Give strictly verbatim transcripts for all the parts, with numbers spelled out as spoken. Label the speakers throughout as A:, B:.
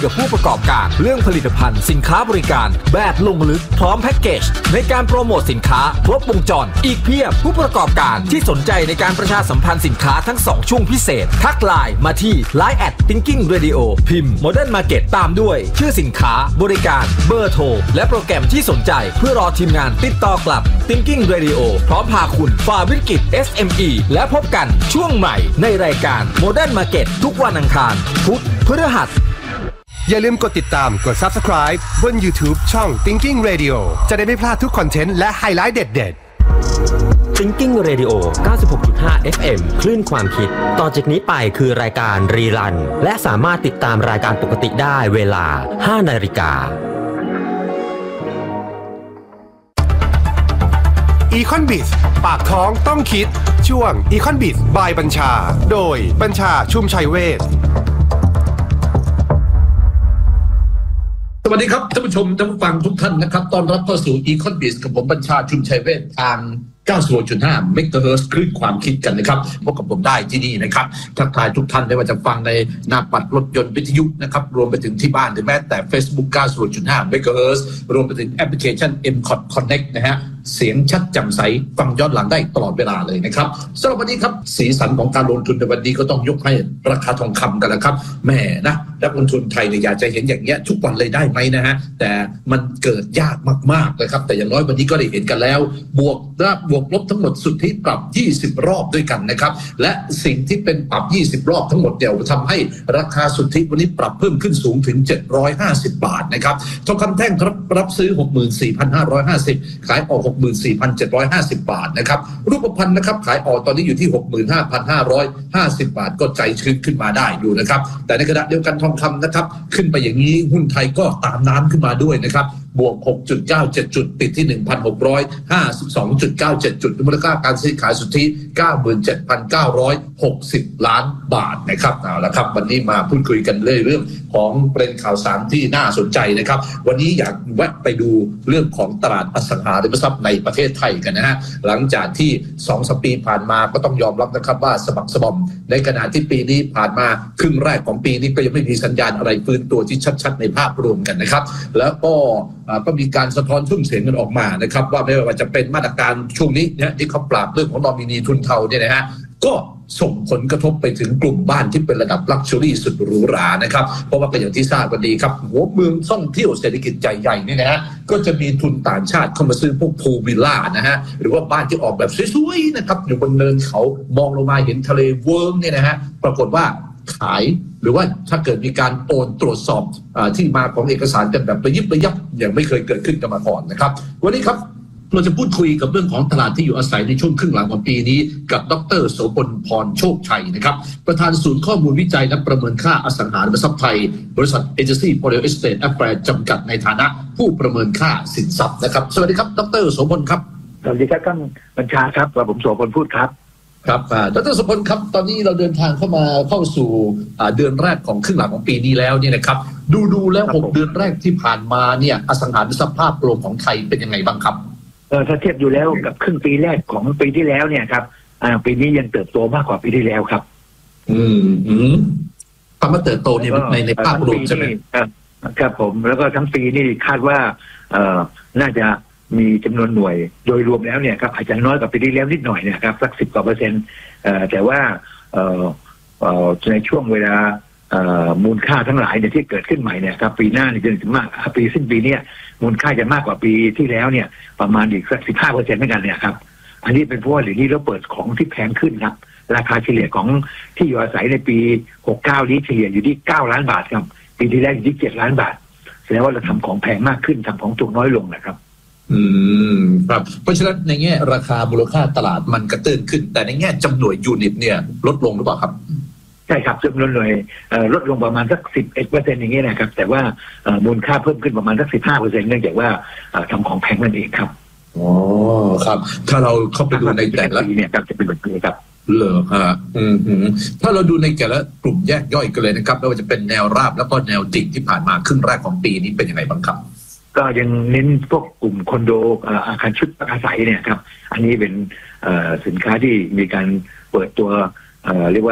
A: กับผู้ประกอบการเรื่องผลิตภัณฑ์สินค้าบริการแบบลงลึกพร้อมแพ็กเกจในการโปรโมทสินค้าครบวงจรอีกเพียบผู้ประกอบการที่สนใจในการประชาสัมพันธ์สินค้าทั้งสองช่วงพิเศษทักไลน์มาที่ ไลน์ แอท Thinking Radio พิมพ์ Modern Market ตามด้วยชื่อสินค้าบริการเบอร์โทรและโปรแกรมที่สนใจเพื่อรอทีมงานติดต่อกลับ Thinking Radio พร้อมพาคุณฝ่าวิกฤต เอส เอ็ม อี และพบกันช่วงใหม่ในรายการ Modern Market ทุกวันอังคารพุธพฤหัส
B: อย่าลืมกดติดตามกด Subscribe บน YouTube ช่อง Thinking Radio จะได้ไม่พลาดทุกคอนเทนต์และไฮไลท์เด็ดๆ
C: Thinking Radio เก้าสิบหกจุดห้า เอฟ เอ็ม คลื่นความคิดต่อจากนี้ไปคือรายการรีรันและสามารถติดตามรายการปกติได้เวลา ห้านาฬิกา
B: Econ-Biz ปากท้องต้องคิดช่วง Econ-Biz by บัญชาโดยบัญชาชุมชัยเวช
D: สวัสดีครับท่านผู้ชมท่านผู้ฟังทุกท่านนะครับต้อนรับเข้าสู่ Econ-Biz กับผมบัญชาชุมชัยเวชทาง เก้าสิบหกจุดห้า เมกะเฮิรตซ์ คลื่นความคิดกันนะครับพบกับผมได้ที่นี่นะครับทักทายทุกท่านได้ว่าจะฟังในหน้าปัดรถยนต์วิทยุนะครับรวมไปถึงที่บ้านหรือแม้แต่ Facebook เก้าสิบหกจุดห้า เมกะเฮิรตซ์ รวมไปถึงแอปพลิเคชัน เอ็ม คอ ที Connect นะฮะเสียงชัดแจ่มใสฟังย้อนหลังได้ตลอดเวลาเลยนะครับสำหรับวันนี้ครับสีสันของการลงทุนในวันนี้ก็ต้องยกให้ราคาทองคำกันแล้วครับแหมนะนักลงทุนไทยเนี่ยอยากจะเห็นอย่างเงี้ยทุกวันเลยได้ไหมนะฮะแต่มันเกิดยากมากๆเลยครับแต่อย่างน้อยวันนี้ก็ได้เห็นกันแล้วบวกและบวกลบทั้งหมดสุทธิปรับยี่สิบรอบด้วยกันนะครับและสิ่งที่เป็นปรับยี่สิบรอบทั้งหมดเดี๋ยวทำให้ราคาสุทธิวันนี้ปรับเพิ่มขึ้นสูงถึงเจ็ดร้อยห้าสิบบาทนะครับทองคำแท่งรับรับซื้อ หกหมื่นสี่พันห้าร้อยห้าสิบ ขายออก หกหมื่นสี่พันเจ็ดร้อยห้าสิบ บาทนะครับรูปพรรณนะครับขายออกตอนนี้อยู่ที่ หกหมื่นห้าพันห้าร้อยห้าสิบ บาทก็ใจชื้นขึ้นมาได้อยู่นะครับแต่ในขณะเดียวกันทองคำนะครับขึ้นไปอย่างนี้หุ้นไทยก็ตามน้ำขึ้นมาด้วยนะครับบวก หกจุดเก้าเจ็ด จุดปิดที่ หนึ่งพันหกร้อยห้าสิบสองจุดเก้าเจ็ด จุดมูลค่าการซื้อขายสุทธิ เก้าหมื่นเจ็ดพันเก้าร้อยหกสิบ ล้านบาทนะครับเอาละครับวันนี้มาพูดคุยกันเรื่องเรื่องของประเด็นข่าวสารที่น่าสนใจนะครับวันนี้อยากแวะไปดูเรื่องของตลาดอสังหาริมทรัพย์ในประเทศไทยกันนะฮะหลังจากที่ สองถึงสาม ปีผ่านมาก็ต้องยอมรับนะครับว่าสะบักสะบอมในขณะที่ปีนี้ผ่านมาครึ่งแรกของปีนี้ก็ยังไม่มีสัญญาณอะไรฟื้นตัวที่ชัดๆในภาพรวมกันนะครับแล้วก็ก็มีการสะท้อนทุ่มเสียงกันออกมานะครับว่าไม่ว่าจะเป็นมาตรการช่วงนี้เนี่ยที่เขาปราบเรื่องของนอมินีทุนเทาเนี่ยนะฮะก็ส่งผลกระทบไปถึงกลุ่มบ้านที่เป็นระดับลักชัวรี่สุดหรูหรานะครับเพราะว่าก็อย่างที่ทราบกันดีครับหัวเมืองท่องเที่ยวเศรษฐกิจใหญ่ๆนี่นะฮะก็จะมีทุนต่างชาติเข้ามาซื้อพวกพูลวิลล่านะฮะหรือว่าบ้านที่ออกแบบสวยๆนะครับอยู่บนเนินเขามองลงมาเห็นทะเลเวิร์กเนี่ยนะฮะปรากฏว่าขายหรือว่าถ้าเกิดมีการโอนตรวจสอบที่มาของเอกสารกันแบบระยิบระยับอย่างไม่เคยเกิดขึ้นกันมาก่อนนะครับวันนี้ครับเราจะพูดคุยกับเรื่องของตลาดที่อยู่อาศัยในช่วงครึ่งหลังของปีนี้กับดร.โสพลพรโชคชัยนะครับประธานศูนย์ข้อมูลวิจัยและประเมินค่าอสังหาริมทรัพย์ไทยบริษัทเอเจนซี่โปรเอสเตทแอฟแฟร์จำกัดในฐานะผู้ประเมินค่าสินทรัพย์นะครับสวัสดีครับดร.โสพลครับ
E: สวัสดีครับท่านบัญชาครับผมโสพลพูดครับ
D: ครับดร.โสพลครับตอนนี้เราเดินทางเข้ามาเข้าสู่เดือนแรกของครึ่งหลังของปีนี้แล้วเนี่ยนะครับดูดูแล้วหกเดือนแรกที่ผ่านมาเนี่ยอสังหาริมทรัพย์ภาพรวมของไทยเป็นยังไงบ้างครับ
E: เออถ้าเทียบอยู่แล้วกับครึ่งปีแรกของปีที่แล้วเนี่ยครับอ่าปีนี้ยังเติบโตมากกว่าปีที่แล้วครับ
D: อืมอืมคำว่าเติบโตเนี่ยในในภาพรวมใช่ไหม
E: ครับครับผมแล้วก็ทั้งปีนี่คาดว่าเอ่อน่าจะมีจำนวนหน่วยโดยรวมแล้วเนี่ยครับอาจจะน้อยกว่าปีที่แล้วนิดหน่อยเนี่ยครับสักสิบกว่าเปอร์เซ็นต์เอ่อแต่ว่าเอ่อเอ่อในช่วงเวลาเอ่อมูลค่าทั้งหลายเนี่ยที่เกิดขึ้นใหม่เนี่ยครับปีหน้าเนี่ยจะถึงมากปีสิ้นปีเนี่ยมูลค่าจะมากกว่าปีที่แล้วเนี่ยประมาณอีกสักสิบห้าเปอร์เซ็นต์เหมือนกันเนี่ยครับอันนี้เป็นเพราะว่าเดี๋ยวนี้เราเปิดของที่แพงขึ้นครับราคาเฉลี่ยของที่อยู่อาศัยในปีหกสิบเก้านี้เฉลี่ยอยู่ที่เก้าล้านบาทครับปีที่แล้วอยู่ที่เจ็ดล้านบาทแสดงว่าเราทำของแพงมากขึ้นทำของถูกน้อยลงนะครับ
D: อืมครับเพราะฉะนั้นในแง่ราคามูลค่าตลาดมันกระเตื้นขึ้นแต่ในแง่จำนวนยูนิตเนี่ยลดลงหรือเปล่าครับ
E: ใช่ครับจำนวนหน่วยลดลงประมาณสักสิบเอ็ดเปอร์เซ็นต์อย่างนี้นะครับแต่ว่ามูลค่าเพิ่มขึ้นประมาณสักสิบห้าเปอร์เซ็นต์เนื่องจากว่าทำของแพงนั่นเองครับ
D: อ๋อครับถ้าเราเข้าไปดูในแต่ละ
E: เนี่ยครับจะเป็นแบบนี้ครับ
D: เหรอฮะอืมอืมถ้าเราดูในแต่ละกลุ่มแยกย่อยกันเลยนะครับไม่ว่าจะเป็นแนวราบแล้วก็แนวดิ่งที่ผ่านมาครึ่งแรกของปีนี้เป็นยังไงบ้างครับ
E: ก็ยังเน้นพวกกลุ่มคอนโดอาคารชุดพักอาศัยเนี่ยครับอันนี้เป็นสินค้าที่มีการเปิดตัวเรียกว่า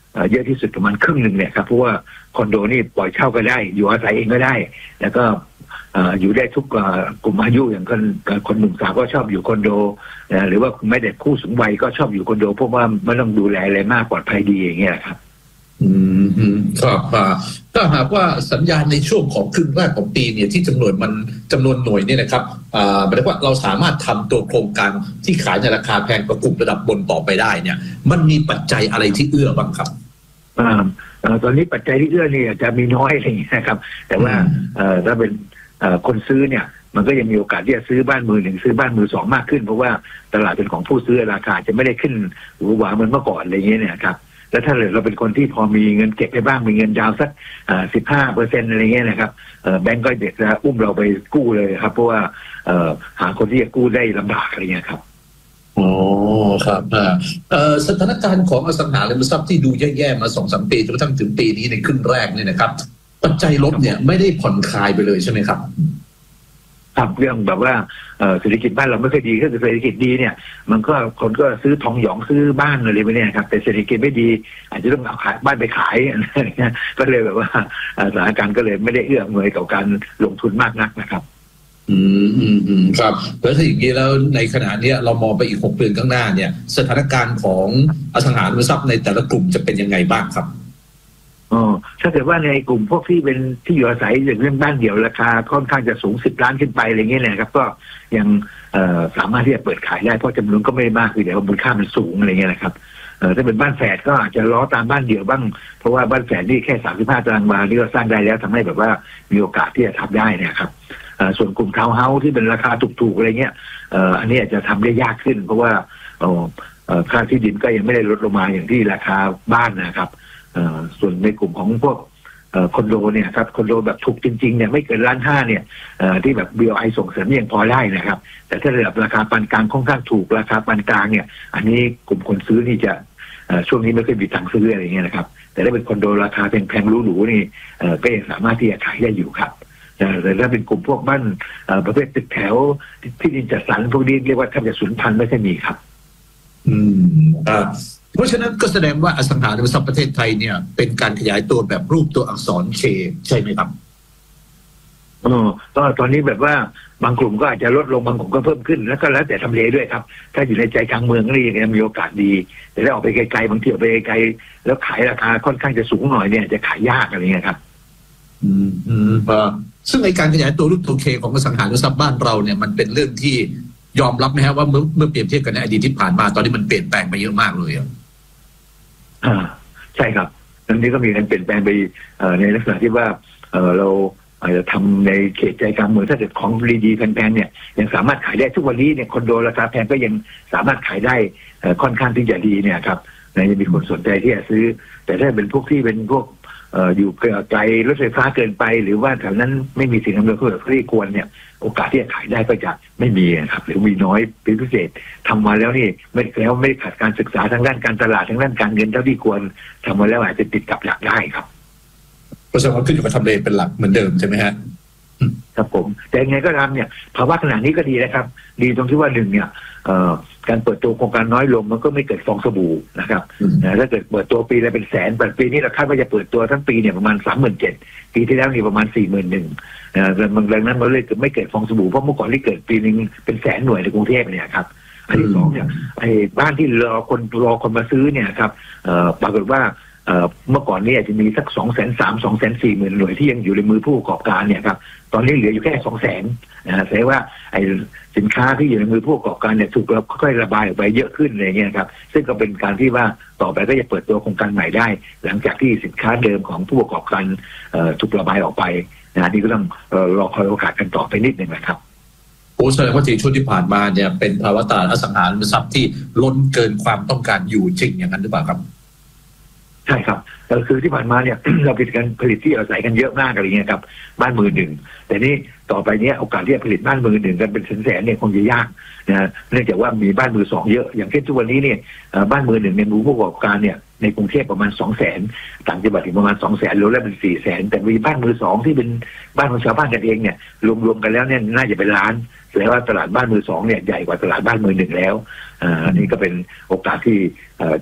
E: เยอะที่สุดประมาณครึ่งหนึ่งเนี่ยครับเพราะว่าคอนโดนี่ปล่อยเช่าก็ได้อยู่อาศัยเองก็ได้แล้วก็อยู่ได้ทุกกลุ่มอายุอย่างคนคนหนุ่มสาวก็ชอบอยู่คอนโดหรือว่าไม่แต่คู่สูงวัยก็ชอบอยู่คอนโดเพราะว่าไม่ต้องดูแลอะไรมากปลอดภัยดีอย่างเงี้ยครับ
D: อืมครับถ้าหากว่าสัญญาณในช่วงของครึ่งแรกของปีเนี่ยที่จำนวนมันจำนวนหน่วยเนี่ยนะครับอ่าหมายถึงว่าเราสามารถทำตัวโครงการที่ขายในราคาแพงกว่ากลุ่มระดับบนต่อไปได้เนี่ยมันมีปัจจัยอะไรที่เอื้อบ้างครับ
E: อ่าตอนนี้ปัจจัยที่เอื้อนี่จะมีน้อยอะไรอย่างเงี้ยนะครับแต่ว่าถ้าเป็นคนซื้อเนี่ยมันก็ยังมีโอกาสที่จะซื้อบ้านมือหนึ่งซื้อบ้านมือสองมากขึ้นเพราะว่าตลาดเป็นของผู้ซื้อราคาจะไม่ได้ขึ้นหรูหราเหมือนเมื่อก่อนอะไรอย่างเงี้ยเนี่ยครับแล้วถ้าเราเป็นคนที่พอมีเงินเก็บไปบ้างมีเงินดาวสักสิบห้าเปอร์เซ็นต์อะไรเงี้ยนะครับแบงก์ก็จะอุ้มเราไปกู้เลยครับเพราะว่าหาคนที่จะกู้ได้ลำบากอะไรเงี้ยครับ
D: อ๋อครับสถานการณ์ของอสังหาริมทรัพย์ที่ดูแย่ๆมาสองสามปีจนกระทั่งถึงปีนี้ในครึ่งแรกเนี่ยนะครับปัจจัยลบเนี่ยไม่ได้ผ่อนคลายไปเลยใช่ไหมครับ
E: ครับเรื่องแบบว่าเศรษฐกิจบ้านเราไม่ค่อยดีก็คือเศรษฐกิจดีเนี่ยมันก็คนก็ซื้อทองหยองซื้อบ้านอะไรไปเนี่ยครับแต่เศรษฐกิจไม่ดีอาจจะต้องเอาขายบ้านไปขายอะไรเงี้ยก็เลยแบบว่าสถานการณ์ก็เลยไม่ได้เอื้ออำนวยต่อการลงทุนมากนักนะครับ
D: อืมอืมอืมครับแล้วถ้าอย่างนี้แล้วในขณะนี้เรามองไปอีกหกเดือนข้างหน้าเนี่ยสถานการณ์ของอสังหาริมทรัพย์ในแต่ละกลุ่มจะเป็นยังไงบ้างครับ
E: อ๋อถ้าเกิดว่าในกลุ่มพวกที่เป็นที่อยู่อาศัยอย่างเรื่องบ้านเดี่ยวราคาค่อนข้างจะสูงสิบล้านขึ้นไปอะไรเงี้ยนะครับก็ยังสามารถที่จะเปิดขายได้เพราะจำนวนก็ไม่ได้มากคือเดี๋ยวมูลค่ามันสูงอะไรเงี้ยนะครับถ้าเป็นบ้านแฝดก็อาจจะล้อตามบ้านเดี่ยวบ้างเพราะว่าบ้านแฝดนี่แค่สามสิบห้าตารางวาที่เราสร้างได้แล้วทำให้แบบว่ามีโอกาสที่จะทำได้นะครับส่วนกลุ่มทาวน์เฮาส์ที่เป็นราคาถูกๆอะไรเงี้ยอันนี้อาจจะทำได้ยากขึ้นเพราะว่าค่าที่ดินก็ยังไม่ได้ลดลงมาอย่างที่ราคาบ้านนะครับส่วนในกลุ่มของพวกคอนโดเนี่ยครับคอนโดแบบถูกจริงๆเนี่ยไม่เกินล้านห้าเนี่ยที่แบบ บี โอ ไอ ส่งเสริมยังพอได้นะครับแต่ถ้าระดับราคาปานกลางค่อนข้างถูกราคาปานกลางเนี่ยอันนี้กลุ่มคนซื้อนี่จะช่วงนี้ไม่เคยมีทางซื้ออะไรเงี้ยนะครับแต่ถ้าเป็นคอนโดราคาแพงๆหรูๆนี่ก็ยังสามารถที่จะขายได้อยู่ครับแต่ถ้าเป็นกลุ่มพวกบ้านประเภทตึกแถวที่ดินจัดสรรพวกนี้เรียกว่าแทบจะสูญพันธุ์ไม่ใช่มีครับ
D: อืมอ่าเพราะฉะนั้นก็แสดงว่าอสังหาริมทรัพย์ประเทศไทยเนี่ยเป็นการขยายตัวแบบรูปตัวอักษรเคใช่ไหมครับ
E: อ๋อก็ตอนนี้แบบว่าบางกลุ่มก็อาจจะลดลงบางกลุ่มก็เพิ่มขึ้นแล้วก็แล้วแต่ทำเลด้วยครับถ้าอยู่ในใจกลางเมืองนี่ยังมีโอกาสดีแต่ถ้าออกไปไกลๆบางทีออกไปไกลๆแล้วขายราคาค่อนข้างจะสูงหน่อยเนี่ยจะขายยากอะไรเงี้ยครับ
D: อืมอืมอ่าซึ่งในการขยายตัวรูปตัวเคของอสังหาริมทรัพย์บ้านเราเนี่ยมันเป็นเรื่องที่ยอมรับไหมครับว่าเมื่อเมื่อเปรียบเทียบกันในอดีตที่ผ่านมาตอนนี้มันเปลี่ยนแปลงไปเยอะมากเลยอ่ะ
E: อ่าใช่ครับตอนนี้ก็มีการเปลี่ยนแปลงไปในลักษณะที่ว่าเราอาจจะทำในเขตใจกลางเมืองถ้าเกิดของดีๆแพงๆเนี่ยยังสามารถขายได้ทุกวันนี้เนี่ยคอนโดราคาแพงก็ยังสามารถขายได้ค่อนข้างที่จะดีเนี่ยครับยังมีคนสนใจที่จะซื้อแต่ถ้าเป็นพวกที่เป็นพวกอยู่ไกลรถไฟฟ้าเกินไปหรือว่าแถวนั้นไม่มีสิ่งอำนวยความสะดวกที่ควรเนี่ยโอกาสที่จะขายได้ก็จะไม่มีครับหรือมีน้อยเป็นพิเศษทำมาแล้วนี่ไม่แล้วไม่ขาดการศึกษาทางด้านการตลาดทางด้านการเงินเท่าที่ควรทำมาแล้วอาจจะติดกับหลักได้ครับ
D: เพราะฉะนั้นขึ้นอยู่กับทำเลเป็นหลักเหมือนเดิมใช่ไหมฮะ
E: ครับผมแต่ยังไงก็ตามเนี่ยภาวะขนาดนี้ก็ดีนะครับดีตรงที่ว่าหนึ่งเนี่ยการเปิดตัวโครงการน้อยลงมันก็ไม่เกิดฟองสบู่นะครับถ้าเกิดเปิดตัวปีละเป็นแสนแต่ปีนี้เราคาดว่าจะเปิดตัวทั้งปีเนี่ยประมาณสามหมื่นเจ็ดปีที่แล้วนี่ประมาณสี่หมื่นหนึ่งดังนั้นมันเลยไม่เกิดฟองสบู่เพราะเมื่อก่อนที่เกิดปีนึงเป็นแสนหน่วยในกรุงเทพเนี่ยครับอันที่สองเนี่ยไอ้บ้านที่รอคนรอคนมาซื้อเนี่ยครับปรากฏว่าเมื่อก่อนนี้อาจจะมีสักสองแสนสามสองแสนสี่หมื่นหน่วยที่ยังอยู่ในมือผู้ประกอบการเนี่ยครับตอนนี้เหลืออยู่แค่สองแสนนะแสดงว่าไอ้สินค้าที่อยู่ในมือผู้ประกอบการเนี่ยถูกค่อยๆระบายออกไปเยอะขึ้นอะไรเงี้ยครับซึ่งก็เป็นการที่ว่าต่อไปก็จะเปิดตัวโครงการใหม่ได้หลังจากที่สินค้าเดิมของผู้ประกอบการถูกระบายออกไปนะนี่ก็ต้องรอคอยโอกาสกันต่อไปนิดนึงนะครับ
D: โอ้แสดงว่าช่วงที่ผ่านมาเนี่ยเป็นภาวะตลาดอสังหาริมทรัพย์ที่ล้นเกินความต้องการอยู่จริงอย่างนั้นหรือเปล่าครับ
E: ใช่ครับก็คือที่ผ่านมาเนี่ย เราผลิตกันผลิตที่อาศัยกันเยอะมากอะไรเงี้ยครับบ้านมือหนึ่งแต่นี่ต่อไปเนี้ยโอกาสที่จะผลิตบ้านมือหนึ่งกันเป็นแสนๆเนี่ยคงจะยากนะเนื่องจากว่ามีบ้านมือสองเยอะอย่างเช่นทุกวันนี้เนี่ยบ้านมือหนึ่งในผู้ประกอบการเนี่ยในกรุงเทพประมาณสองแสนต่างจังหวัดถึงประมาณสองแสนรวมแล้วเป็นสี่แสนแต่มีบ้านมือสองที่เป็นบ้านของชาวบ้านกันเองเนี่ยรวมๆกันแล้วเนี่ยน่าจะเป็นล้านแสดงว่าตลาดบ้านมือสองเนี่ยใหญ่กว่าตลาดบ้านมือหนึ่งแล้วอันนี้ก็เป็นโอกาสที่จะ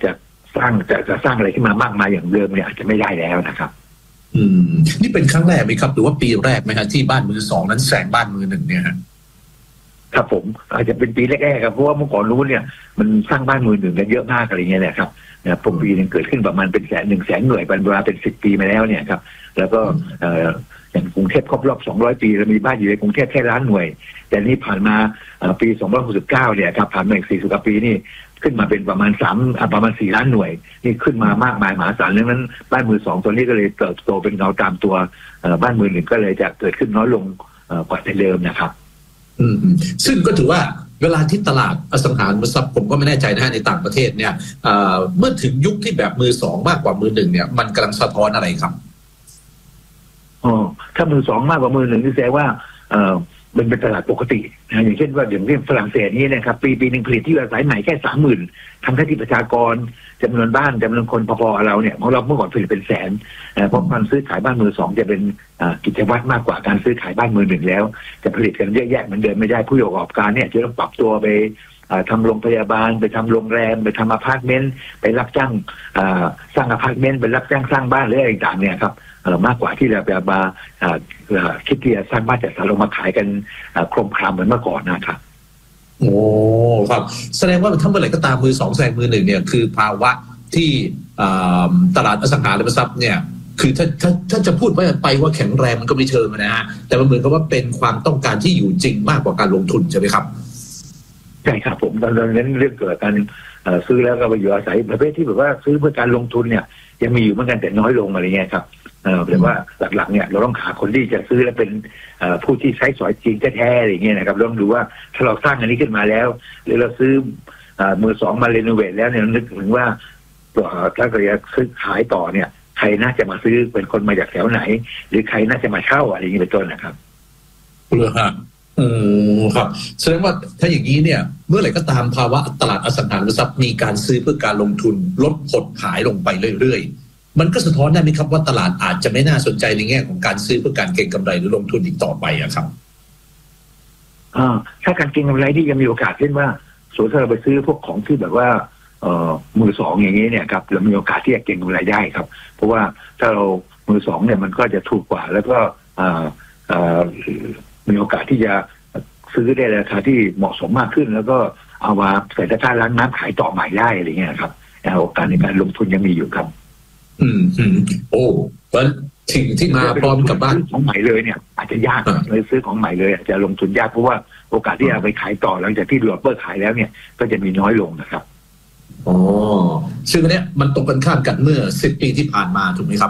E: สร้างจะจะสร้างอะไรขึ้นมามากมายอย่างเดิมเนี่ยอาจจะไม่ได้แล้วนะครับ
D: อืมนี่เป็นครั้งแรกไหมครับหรือว่าปีแรกไหมฮะที่บ้านมือสองนั้นแซงบ้านมือหนึ่งเนี่ยฮะ
E: ครับผมอาจจะเป็นปีแรกๆครับเพราะว่าเมื่อก่อนรู้เนี่ยมันสร้างบ้านมือหนึ่งกันเยอะมากอะไรเงี้ยนะครับนะผมปีนึงเกิดขึ้นประมาณเป็นแสนหนึ่งแสนหน่วยเป็นเวลาเป็นสิบปีมาแล้วเนี่ยครับแล้วก็อย่างกรุงเทพครบรอบสองร้อยปีเรามีบ้านอยู่ในกรุงเทพแค่ล้านหน่วยแต่นี่ผ่านมาปีสองพันห้าร้อยหกสิบเก้าเนี่ยครับผ่านมาอีกสี่สิบกว่าปีนี่ขึ้นมาเป็นประมาณสามประมาณสี่ล้านหน่วยนี่ขึ้นมามากมายมหาศาลดังนั้นบ้านมือสองตัวนี้ก็เลยเติบโตเป็นเงาตามตัวบ้านมือหนึ่งก็เลยจะเกิดขึ้นน้อยลงกว่าแต่เดิมนะครับ
D: อืมซึ่งก็ถือว่าเวลาที่ตลาดอสังหาริมทรัพย์ผมก็ไม่แน่ใจนะฮะในต่างประเทศเนี่ยเมื่อถึงยุคที่แบบมือสองมากกว่ามือหนึ่งเนี่ยมันกำลังสะท้อนอะไรครับ
E: อ๋อถ้ามือสองมากกว่ามือหนึ่งนี่แสดงว่าเออมันเป็นตลาดปกตินะอย่างเช่นว่าอย่างที่ฝรั่งเศสนี่นะครับปีปีหนึ่งผลิตที่อาศัยใหม่แค่สามหมื่นทำแค่ที่ประชากรจำนวนบ้านจำนวนคนพอๆเราเนี่ยของเราเมื่อก่อนผลิตเป็นแสนเพราะการซื้อขายบ้านมือสองจะเป็นกิจวัตรมากกว่าการซื้อขายบ้านมือหนึ่งแล้วจะผลิตกันเยอะแยะเหมือนเดิมไม่ได้ผู้ประกอบการเนี่ยจะต้องปรับตัวไปทำโรงพยาบาลไปทำโรงแรมไปทำอพาร์ตเมนต์ไปรับจ้างสร้างอพาร์ตเมนต์ไปรับจ้างสร้างบ้านหรืออะไรต่างๆเนี่ยครับมากกว่าที่จะแบบมาคิดที่จะสร้างบ้านจัดสรรลงมาขายกันโครมครามเหมือนเมื่อก่อนนะครับ
D: โอ้ครับแสดงว่าทั้งเมื่อไหร่ก็ตามมือสองแซงมือหนึ่งเนี่ยคือภาวะที่ตลาดอสังหาริมทรัพย์เนี่ยคือถ้าถ้าถ้าจะพูดว่าไปว่าแข็งแรงมันก็ไม่เชิงนะฮะแต่มันเหมือนกับว่าเป็นความต้องการที่อยู่จริงมากกว่าการลงทุนใช่ไหมครับ
E: ใช่ครับผมตอนนั้นเรื่องเกิดการซื้อแล้วก็ไปอยู่อาศัยประเภทที่แบบว่าซื้อเพื่อการลงทุนเนี่ยยังมีอยู่เหมือนกันแต่น้อยลงอะไรเงี้ยครับแต่ว่าหลักๆเนี่ยเราต้องหาคนที่จะซื้อและเป็นผู้ที่ใช้สอยจริงแท้ๆอะไรเงี้ยนะครับต้องดูว่าถ้าเราสร้างอันนี้ขึ้นมาแล้วหรือเราซื้อมือสองมาเรโนเวทแล้วเนี่ยนึกถึงว่าถ้าเราจะซื้อขายต่อเนี่ยใครน่าจะมาซื้อเป็นคนมาจากแถวไหนหรือใครน่าจะมาเช่าอะไรอย่างนี้เป็นต้นนะครับ
D: เหรอฮะอืมครับแสดงว่าถ้าอย่างนี้เนี่ยเมื่อไหร่ก็ตามภาวะตลาดอสังหาริมทรัพย์มีการซื้อเพื่อการลงทุนลดผลขายลงไปเรื่อยๆมันก็สะท้อนได้ไหมครับว่าตลาดอาจจะไม่น่าสนใจในแง่ของการซื้อเพื่อการเก็งกำไรหรือลงทุนอีกต่อไปอะครับ
E: อ่าถ้าการเก็งกำไรที่ยังมีโอกาสเช่นว่าสมมติถ้าเราไปซื้อพวกของที่แบบว่าเอ่อมือสองอย่างนี้เนี่ยครับเรามีโอกาสที่จะเก็งกำไรได้ครับเพราะว่าถ้าเรามือสองเนี่ยมันก็จะถูกกว่าแล้วก็อ่าอ่ามีโอกาสที่จะซื้อได้ราคาที่เหมาะสมมากขึ้นแล้วก็เอามาใส่ตะกร้าล้างน้ำขายต่อใหม่ได้อะไรเงี้ยครับโอกาสในการลงทุนยังมีอยู่ครับ
D: อืมอืมโอ้เพราะสิ่งที่มาพร้อมกับบ้าน
E: ของใหม่เลยเนี่ยอาจจะยากเลยซื้อของใหม่เลยอาจจะลงทุนยากเพราะว่าโอกาสที่จะไปขายต่อหลังจากที่ดีเวลลอปเปอร์ขายแล้วเนี่ยก็จะมีน้อยลงนะครับ
D: อ๋อซึ่งอันเนี้ยมันตรงกันข้ามกันเมื่อสิบปีที่ผ่านมาถูกไหมครับ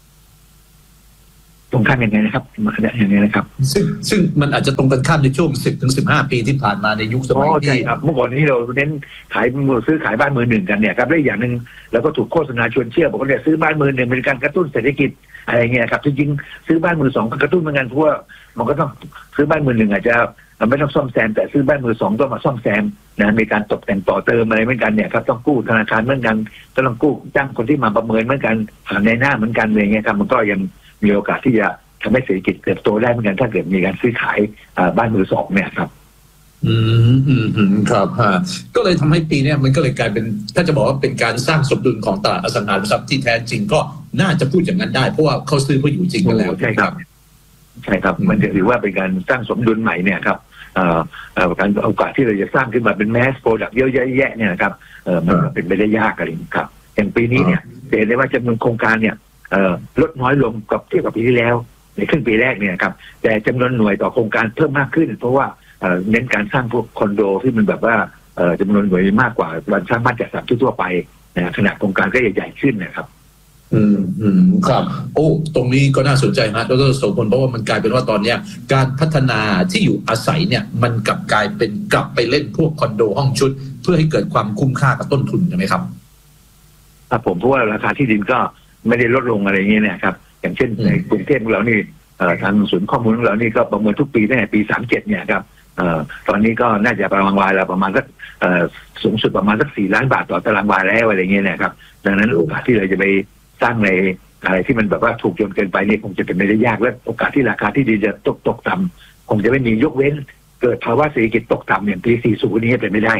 E: ตรงข้ามยังไงนะครับมาอย่างนี้นะครับ
D: ซึ่งซึ่งมันอาจจะตรงกันข้ามในช่วงสิบถึงสิบห้าปีที่ผ่านมาในยุคสมัยที่
E: ครับเมื่อก่อนนี้เราเน้นขายมือซื้อขายบ้านมือหนึ่งกันเนี่ยครับและอย่างหนึ่งแล้วก็ถูกโฆษณาชวนเชื่อบอกว่าเนี่ยซื้อบ้านมือหนึ่งเป็นการกระตุ้นเศรษฐกิจอะไรเงี้ยครับจริงๆซื้อบ้านมือสองก็กระตุ้นเหมือนกันเพราะว่ามันก็ต้องซื้อบ้านมือหนึ่งอาจจะไม่ต้องซ่อมแซมแต่ซื้อบ้านมือสองต้องมาซ่อมแซมนะมีการตกแต่งต่อเติมอะไรเหมือนกันเนี่ยครับต้องกู้ธนาคารเหมือนกันต้องกู้จ้างคนที่มาประเมินเหมือนกันในหน้าเหมือนกันอะไรเงี้ยครับมันก็ยังมีโอกาสที่จะทำให้เศรษฐกิจเติบโตได้เหมือนกันถ้าเกิดมีการซื้อขายบ้านมือสองเนี่ยครับ
D: อืมอืมอืมครับฮะก็เลยทำให้ปีนี้มันก็เลยกลายเป็นถ้าจะบอกว่าเป็นการสร้างสมดุลของตลาดอสังหาริมทรัพย์ที่แท้จริงก็น่าจะพูดอย่างนั้นได้เพราะว่าเขาซื้อเพื่ออยู่จริงกันแล้ว
E: ใช่ครับใช่ครับมันถือว่าเป็นการสร้างสมดุลใหม่เนี่ยครับเอ่อการโอกาสที่เราจะสร้างขึ้นมาเป็นแมสโปรดักต์เยอะแยะเนี่ยนะครับเออมันเป็นไปได้ยากอะไรครับอย่างปีนี้เนี่ยเห็นได้ว่าจำนวนโครงการเนี่ยเอ่อลดน้อยลงกับเทียบกับปีที่แล้วในครึ่งปีแรกเนี่ยครับแต่จำนวนหน่วยต่อโครงการเพิ่มมากขึ้นเพราะว่าเน้นการสร้างพวกคอนโดที่มันแบบว่าจำนวนหน่วยมากกว่าการสร้างบ้านจัดสรรทั่วไปนะขนาดโครงการก็ใหญ่ๆขึ้นนะครับ
D: อืมอืมครับโอ้ตรงนี้ก็น่าสนใจนะดร.โสพลเพราะว่ามันกลายเป็นว่าตอนนี้การพัฒนาที่อยู่อาศัยเนี่ยมันกลับกลายเป็นกลับไปเล่นพวกคอนโดห้องชุดเพื่อให้เกิดความคุ้มค่ากับต้นทุนใช่ไหมครับ
E: ครับผมเพราะว่าราคาที่ดินก็ไม่ได้ลดลงอะไรอย่างเงี้ยนะครับอย่างเช่นในกรุงเทพของเรานี่ทางศูนย์ข้อมูลของเรานี่ก็ประเมินทุกปีตั้งแต่ปีสามสิบเจ็ดเนี่ยครับตอนนี้ก็น่าจะประมาณวาละประมาณสักสูงสุดประมาณสักสี่ล้านบาทต่อตารางวาแล้วอะไรเงี้ยนะครับดังนั้นโอกาสที่เราจะไปสร้างในอะไรที่มันแบบว่าถูกจนเกินไปนี่คงจะเป็นไม่ได้ยากและโอกาสที่ราคาที่ดินจะตกตกต่ำคงจะไม่มียกเว้นเกิดภาวะเศรษฐกิจตกต่ำอย่างปีสี่สิบนี้เป็นไม่ได้ครับ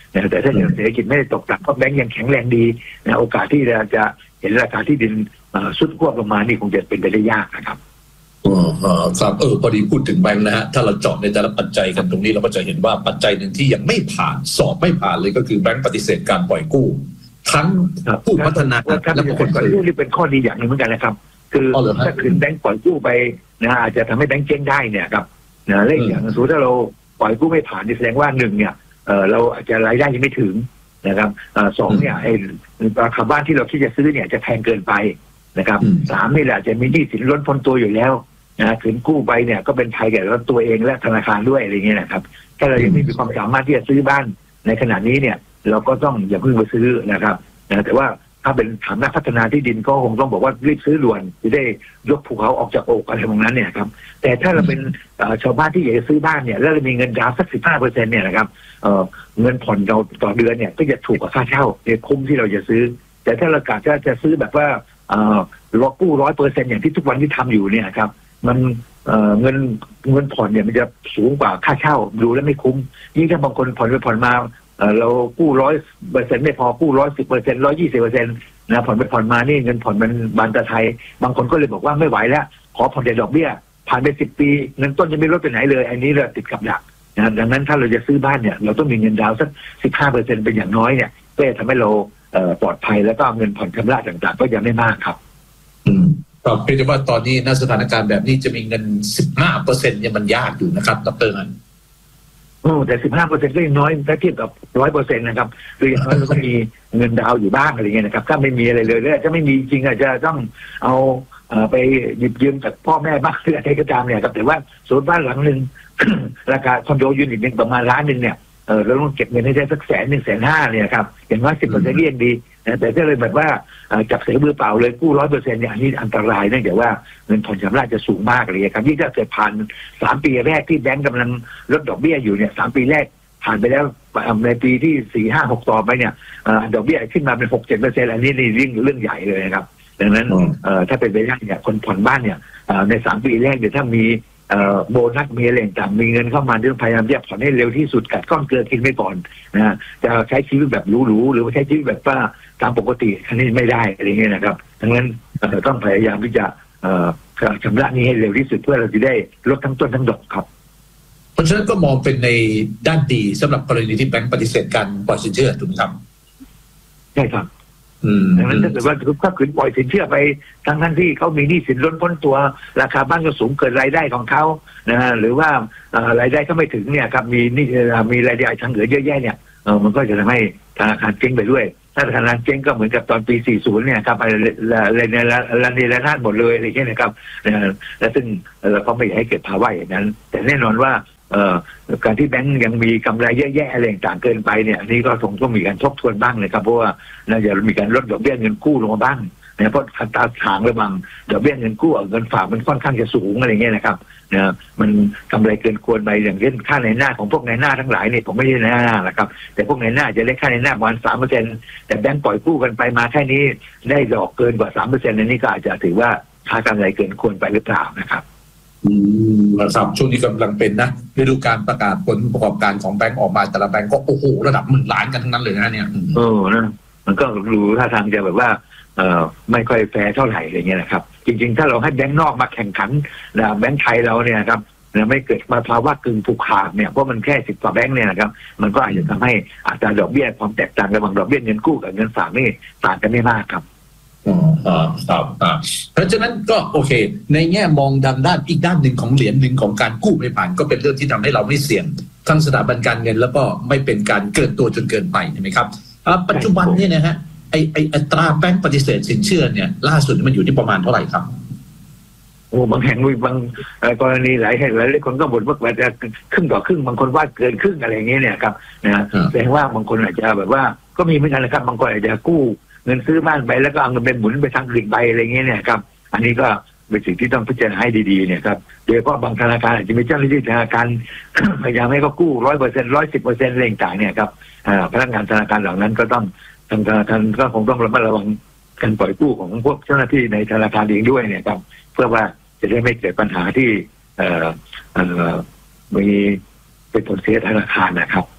E: นะแต่ถ้าอย่างเศรษฐกิจไม่ได้ตกต่ำเพราะแบงก์ยังแข็งแรงดีนะโอกาสที่เราจะเห็นราคาที่ดินสุดควบลงมานี่คงจะเป็นไปได้ยากนะครับ
D: อ๋อครับเออพอดีพูดถึงแบงค์นะฮะถ้าเราเจาะในแต่ละปัจจัยกันตรงนี้เราก็จะเห็นว่าปัจจัยหนึ่งที่ยังไม่ผ่านสอบไม่ผ่านเลยก็คือแบงค์ปฏิเสธการปล่อยกู้ทั้งผู้พัฒนาและคนปล่อยกู้
E: นี่เป็นข้อดีอย่างหนึ่งเหมือนกันนะครับคือถ้าคืนแบงค์ปล่อยกู้ไปนะอาจจะทำให้แบงค์เจ๊งได้เนี่ยครับนะเลขอย่างสมมติถ้าเราปล่อยกู้ไม่ผ่านแสดงว่าหนึ่งเนี่ยเออเราอาจจะรายได้ยังไม่ถึงนะครับสองเนี่ยไอ้ราคาบ้านที่เราคิดจะซื้อเนี่ยจะแพงเกินไปนะครับสามนี่แหละจะมีหนี้สินล้นพ้นตัวอยู่แล้วนะถึงกู้ไปเนี่ยก็เป็นภัยแก่ตัวเองและธนาคารด้วยอะไรเงี้ยนะครับถ้าเรายังไม่มีความสามารถที่จะซื้อบ้านในขณะนี้เนี่ยเราก็ต้องอย่าเพิ่งไปซื้อนะครับนะแต่ว่าถ้าเป็นฐานนักพัฒนาที่ดินก็คงต้องบอกว่ารีบซื้อด่วนจะได้ยกภูเขาออกจากอกอะไรแบบนั้นเนี่ยครับแต่ถ้าเราเป็นชาวบ้านที่อยากจะซื้อบ้านเนี่ยแล้วเรามีเงินดาวน์สักสิบห้าเปอร์เซ็นต์เนี่ยนะครับเงินผ่อนเราต่อเดือนเนี่ยก็จะถูกกว่าค่าเช่าเนี่ยคุ้มที่เราจะซื้อแต่ถ้าเรากะจะจะซื้อแบบว่าล็อกกู้ร้อยเปอร์เซ็นต์อย่างที่ทุกวันที่ทำอยู่เนี่ยครับมันเงินเงินผ่อนเนี่ยมันจะสูงกว่าค่าเช่าดูแล้วไม่คุ้มยิ่งถ้าบางคนผ่อนไปผ่อนมาเรากู้ร้อยเปอร์เซ็นต์ไม่พอกู้ร้อยสิบเปอร์เซ็นต์ร้อยยี่สิบเปอร์เซ็นต์นะผ่อนไปผ่อนมานี่เงินผ่อนมันบานตะไทยบางคนก็เลยบอกว่าไม่ไหวแล้วขอผ่อนแต่ดอกเบี้ยผ่านไปสิบปีเงินต้นจะไม่ลดไปไหนเลยอันนี้เราติดกับดักนะดังนั้นถ้าเราจะซื้อบ้านเนี่ยเราต้องมีเงินดาวน์สักสิบห้าเปอร์เซ็นต์เป็นอย่างน้อยเนี่ยเพื่อทำให้เราปลอดภัยแล้วก็เงินผ่อนชำระต่างๆก็ยังไม่มากครับ
D: อืมก็เพียงแต่ว่าตอนนี้ณสถานการณ์แบบนี้จะมีเงินสิบห้าเปอร์เซ็นต์เนี่ยมันยากอยู่นะครับดร.นัน
E: โอ้แต่สิบห้าเปอร์เซ็นต์ก็ยังน้อยถ้าเทียบกับร้อยเปอร์เซ็นต์นะครับคืออย่างน้อยเราก็มีเงินดาวอยู่บ้างอะไรเงี้ยนะครับถ้าไม่มีอะไรเลยแล้วจะไม่มีจริงอาจจะต้องเอาไปหยิบยืมจากพ่อแม่บ้างหรืออะไรก็ตามเนี่ยครับแต่ว่าสมมติบ้านหลังหนึ่ง ราคาคอนโดยูนิตหนึ่งประมาณล้านหนึ่งเนี่ยเออเราต้องเก็บเงินให้ได้สักแสนหนึ่งแสนห้าเนี่ยครับอย่างน้อยสิบเปอร์เซ็นต์ก็ยังดีนะแต่ถ้าเลยแบบว่าจับเสือมือเปล่าเลยกู้ร้อยเปอร์เซ็นต์เนี่ยอันนี้อันตรายเนื่องจากว่าเงินผ่อนชำระจะสูงมากเลยครับยิ่งถ้าเกิดผ่านสามปีแรกที่แบงก์กำลังลดดอกเบี้ยอยู่เนี่ยสามปีแรกผ่านไปแล้วในปีที่สี่ห้าหกต่อไปเนี่ยดอกเบี้ยขึ้นมาเป็นหกเจ็ดเปอร์เซ็นต์อันนี้นี่เรื่องเรื่องใหญ่เลยนะครับดังนั้นถ้าเป็นไปได้เนี่ยคนผ่อนบ้านเนี่ยในสามปีแรกเดี๋ยวถ้ามีโบนัสมีอะไรต่างมีเงินเข้ามาต้องพยายามจะผ่อนให้เร็วที่สุดกัดก้อนเกลือกินไปก่อนนะจะใช้ชีวิตแบบหรูๆหรือว่าใช้ชีวิตแบบว่าตามปกติอันนี้ไม่ได้อะไรเงี้ยนะครับดังนั้นต้องพยายามที่จะชำระนี้ให้เร็วที่สุดเพื่อเราจะได้ลดทั้งต้นทั้งดอกครับ
D: เพราะฉะนั้นก็มองเป็นในด้านดีสำหรับกรณีที่แบงก์ปฏิเสธการปล่อยสินเชื่อถูกไหมครับ
E: ใช่ครับดังนั้นถ้าเกิดว่าถ้าขืนปล่อยสินเชื่อไปทั้งทั้งที่เขามีหนี้สินล้นพ้นตัวราคาบ้านก็สูงเกินรายได้ของเขานะฮะหรือว่ารายได้ก็ไม่ถึงเนี่ยครับมีนี่มีรายได้ทางเหลือเยอะแยะเนี่ยมันก็จะทำให้ธนาคารเจ๊งไปด้วยถ้าธนาคารเจ๊งก็เหมือนกับตอนปีสี่สิบเนี่ยครับอะไรในระเนระนาดหมดเลยอะไรเงี้ยนะครับและซึ่งเราก็ไม่อยากให้เกิดภาวะอย่างนั้นแต่แน่นอนว่าการที่แบงก์ยังมีกำไรเยอะแยะอะไรต่างเกินไปเนี่ยนี่ก็คงต้องมีการทบทวนบ้างเลยครับเพราะว่าน่าจะมีการลดดอกเบี้ยเงินกู้ลงมาบ้างนะเพราะอัตราทางระหว่างดอกเบี้ยเงินกู้กับเงินฝากมันค่อนข้างจะสูงอะไรเงี้ยนะครับนะมันกำไรเกินควรไปอย่างเช่นค่าในหน้าของพวกในหน้าทั้งหลายเนี่ยผมไม่ใช่ในหน้านะครับแต่พวกในหน้าจะได้ค่าในหน้าประมาณสามเปอร์เซ็นต์แต่แบงก์ปล่อยกู้กันไปมาแค่นี้ได้ดอกเกินกว่าสามเปอร์เซ็นต์นี่ก็อาจจะถือว่าค่ากำไรเกินควรไปหรือเปล่านะครับ
D: อืมนะครับช่วงนี้กำลังเป็นนะฤดูการประกาศผลประกอบการของแบงก์ออกมาแต่ละแบงก์ก็โอ้โหระดับหมื่นล้านกันทั้งนั้นเลยนะเนี่ย
E: เออนะมันก็รู้ท่าทางจะแบบว่าเอ่อไม่ค่อยแฟร์เท่าไหร่อะไรเงี้ยนะครับจริงๆถ้าเราให้แบงก์นอกมาแข่งขันนะแบงก์ไทยเราเนี่ยครับไม่เกิดมาภาวะกึ่งผูกขาดเนี่ยเพราะมันแค่สิบกว่าแบงก์เนี่ยนะครับมันก็อาจจะทำให้อัตราดอกเบี้ยความแตกต่างระหว่างดอกเบี้ยเงินกู้กับเงินฝากนี่ต่างกันไม่มากครับ
D: อ๋อครับอ่าเพราะฉะนั้นก็โอเคในแง่มองด้านด้านอีกด้านหนึ่งของเหรียญหนึ่งของการกู้ไม่ผ่านก็เป็นเรื่องที่ทำให้เราไม่เสี่ยงทั้งสถาบันการเงินแล้วก็ไม่เป็นการเกินตัวจนเกินไปใช่ไหมครับปัจจุบันเนี่ยนะฮะไอไออัตราแบงก์ปฏิเสธสินเชื่อเนี่ยล่าสุดมันอยู่ที่ประมาณเท่าไหร่ครับ
E: โอ้บางแห่งบางกรณีหลายแห่งหลายคนก็บ่นว่าจะครึ่งต่อครึ่งบางคนว่าเกินครึ่งอะไรอย่างเงี้ยเนี่ยครับนะแสดงว่าบางคนอาจจะแบบว่าก็มีเหมือนกันนะครับบางคนอาจจะกู้เงินซื้อบ้านไปแล้วก็เอาเงินไปหมุนไปทางอื่นไปอะไรเงี้ยเนี่ยครับอันนี้ก็เป็นสิ่งที่ต้องพิจารณาให้ดีๆเนี่ยครับโดยเฉพาะบางธนาคารอาจจะมีเจ้าหน้าที่ธนาคารพยายามให้เขากู้ร้อยเปอร์เซ็นต์ร้อยสิบเปอร์เซ็นต์อะไรต่างๆเนี่ยครับพนักงานธนาคารเหล่านั้นก็ต้องทางธนาคารก็คงต้องระมัดระวังการปล่อยกู้ของพวกเจ้าหน้าที่ในธนาคารเองด้วยเนี่ยครับเพื่อว่าจะได้ไม่เกิดปัญหาที่เอ่อเอ่อมีเป็นผลเสียธนาคารนะครับ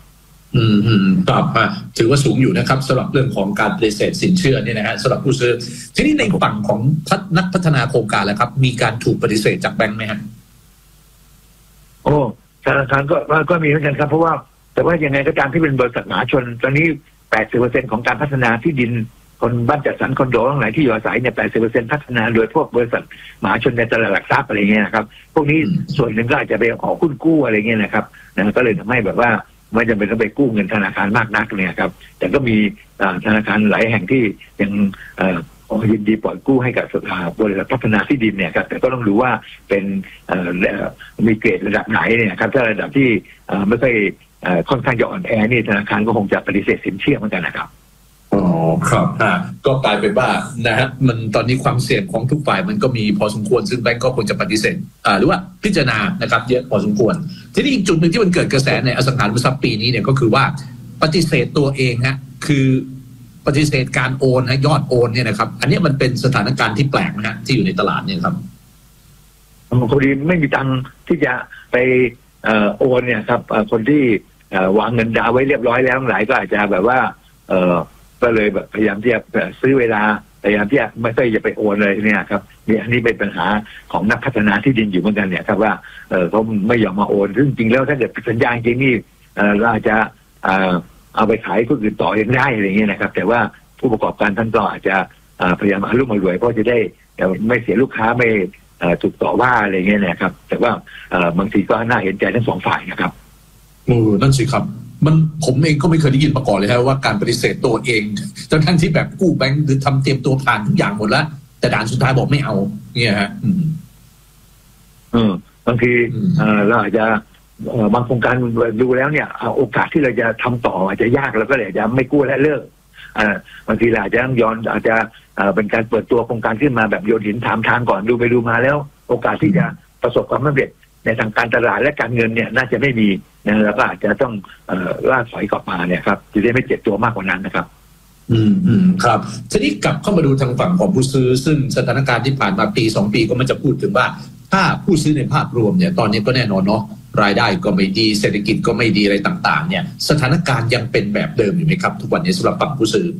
D: อืมอืมครับถือว่าสูงอยู่นะครับสำหรับเรื่องของการปฏิเสธสินเชื่อเนี่ยนะฮะสำหรับผู้ซื้อทีนี้ในฝั่งของนักพัฒนาโครงการแล้วครับมีการถูกปฏิเสธจากแบงค์ไหมฮะ
E: โอ้ธนาคารก็ก็มีเหมือนกันครับเพราะว่าแต่ว่ายังไงก็ตามที่เป็นบริษัทมหาชนตอนนี้ แปดสิบเปอร์เซ็นต์ ของการพัฒนาที่ดินคนบ้านจัดสรรคอนโดทั้งหลายที่อยู่อาศัยเนี่ย แปดสิบเปอร์เซ็นต์ พัฒนาโดยพวกบริษัทมหาชนในตลาดหลักทรัพย์อะไรเงี้ยนะครับพวกนี้ส่วนหนึ่งก็อาจจะไปออกหุ้นกู้อะไรเงี้ยนะครับนะก็เลยทำให้แบบว่าไม่จำเป็นต้องไปกู้เงินธนาคารมากนักเนี่ยครับแต่ก็มีธนาคารหลายแห่งที่ยังยินดีปล่อยกู้ให้กับบริษัทพัฒนาที่ดินเนี่ยครับแต่ก็ต้องดูว่าเป็นมีเกรดระดับไหนเนี่ยครับถ้าระดับที่ไม่ค่อยค่อนข้างจะอ่อนแอนี่ธนาคารก็คงจะปฏิเสธสินเชื่อเหมือนกันนะครับ
D: อ๋อครับอ่าก็กลายเป็นว่านะฮะมันตอนนี้ความเสี่ยงของทุกฝ่ายมันก็มีพอสมควรซึ่งแบงก์ก็ควรจะปฏิเสธอ่าหรือว่าพิจารณานะครับเยอะพอสมควรทีนี้อีกจุดหนึ่งที่มันเกิดกระแสในอสังหาริมทรัพย์ปีนี้เนี่ยก็คือว่าปฏิเสธตัวเองฮะคือปฏิเสธการโอนนะยอดโอนเนี่ยนะครับอันนี้มันเป็นสถานการณ์ที่แปลกนะฮะที่อยู่ในตลาดเนี่ยครับ
E: บางทีไม่มีตังค์ที่จะไปโอนเนี่ยครับคนที่วางเงินดาวไว้เรียบร้อยแล้วหลายก็อาจจะแบบว่าเออก็เลยแบบพยายามที่จะซื้อเวลาพยายามที่จะไม่ค่อยจะไปโอนเลยเนี่ยครับนี่อันนี้เป็นปัญหาของนักพัฒนาที่ดินอยู่เหมือนกันเนี่ยครับว่าเออเขาไม่ยอมมาโอนซึ่งจริงแล้วถ้าเกิดสัญญาจริงนี่เออเราอาจจะเอาไปขายคนอื่นต่อยังได้อะไรเงี้ยนะครับแต่ว่าผู้ประกอบการท่านก็อาจจะพยายามหาลูกมารวยเพราะจะได้ไม่เสียลูกค้าไม่ถูกต่อว่าอะไรเงี้ยนะครับแต่ว่าบางทีก็น่าเห็นใจทั้งสองฝ่ายนะครับ
D: เออนั่นสิครับมันผมเองก็ไม่เคยได้ยินมาก่อนเลยครับว่าการปฏิเสธตัวเองทั้งที่แบบกู้แบงค์หรือทำเตรียมตัวผ่านทุกอย่างหมดแล้วแต่ด่านสุดท้ายบอกไม่เอาเนี่ยฮะอืม
E: เออบางทีเออเราอาจจะบางโครงการดูแล้วเนี่ยโอกาสที่เราจะทำต่ออาจจะยากแล้วก็เลยอาจจะไม่กู้และเลิกอ่าบางทีเราอาจจะต้องย้อนอาจจะเป็นการเปิดตัวโครงการขึ้นมาแบบโยนหินถามทางก่อนดูไปดูมาแล้วโอกาสที่จะประสบความสำเร็จในทางการตลาดและการเงินเนี่ยน่าจะไม่มีนะแล้วก็อาจจะต้องเอ่อล่าถอยกลับมาเนี่ยครับจะได้ไม่เจ็บตัวมากกว่านั้นนะครับ
D: อืมอืมครับทีนี้กลับเข้ามาดูทางฝั่งของผู้ซื้อซึ่งสถานการณ์ที่ผ่านมาปีสองปีก็มันจะพูดถึงว่าถ้าผู้ซื้อในภาพรวมเนี่ยตอนนี้ก็แน่นอนเนาะรายได้ก็ไม่ดีเศรษฐกิจก็ไม่ดีอะไรต่างๆเนี่ยสถานการณ์ยังเป็นแบบเดิมอยู่ไหมครับทุกวันนี้สำหรับฝั่งผู้ซื้อ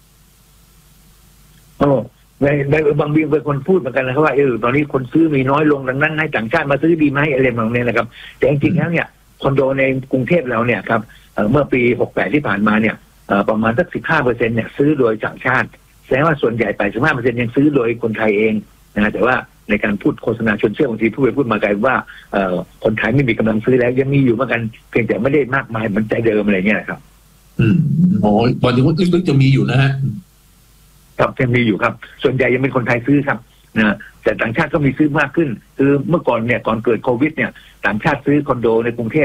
E: โอ้ในในบางบีเป็นคนพูดเหมือนกันนะครับว่าเออตอนนี้คนซื้อมีน้อยลงดังนั้นให้ต่างชาติมาซื้อดีไหมอะไรแบบนี้นะครับแต่จริงๆแล้วเนี่ยคอนโดในกรุงเทพเราเนี่ยครับเมื่อปีหกสิบแปดที่ผ่านมาเนี่ยประมาณสักสิบห้าเปอร์เซ็นต์เนี่ยซื้อโดยต่างชาติแสดงว่าส่วนใหญ่ไปสิบห้าเปอร์เซ็นต์ยังซื้อโดยคนไทยเองนะแต่ว่าในการพูดโฆษณาชวนเชื่อบางทีพูดไปพูดมากลายว่าคนไทยไม่มีกำลังซื้อแล้วยังมีอยู่เหมือนกันเพียงแต่ไม่ได้มากมายเหมือนใจเดิมอะไรเงี้ยครับ
D: อืมโอ้ยวันนี้ลึกๆจะมีอยู่นะฮะ
E: ครับยังมีอยู่ครับส่วนใหญ่ยังเป็นคนไทยซื้อครับนะแต่ต่างชาติก็มีซื้อมากขึ้นคือเมื่อก่อนเนี่ยก่อนเกิดโควิดเนี่ยต่างชาติซื้อคอนโดในกรุงเทพ